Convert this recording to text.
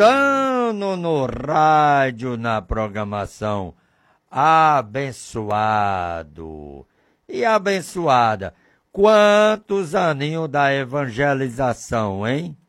escutando no rádio, na programação. Abençoado e abençoada. Quantos aninhos da evangelização, hein?